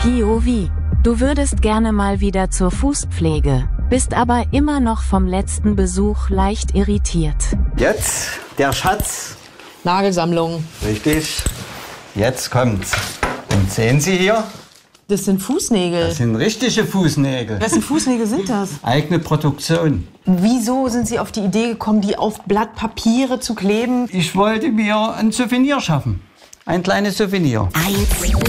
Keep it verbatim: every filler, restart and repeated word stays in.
P O V. Du würdest gerne mal wieder zur Fußpflege, bist aber immer noch vom letzten Besuch leicht irritiert. Jetzt der Schatz. Nagelsammlung. Richtig. Jetzt kommt's. Und sehen Sie hier? Das sind Fußnägel. Das sind richtige Fußnägel. Wessen Fußnägel sind das? Eigene Produktion. Wieso sind Sie auf die Idee gekommen, die auf Blatt Papiere zu kleben? Ich wollte mir ein Souvenir schaffen. Ein kleines Souvenir.